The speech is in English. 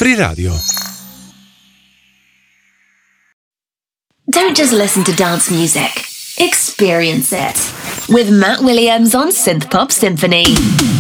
Free Radio. Don't just listen to dance music. Experience it. With Matt Williams on Synth Pop Symphony.